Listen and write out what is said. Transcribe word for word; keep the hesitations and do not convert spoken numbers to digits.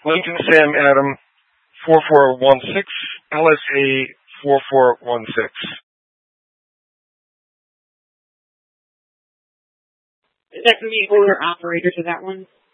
Lincoln Sam Adam four four one six, L S A four four one six. Is that going to be owner operator to that one?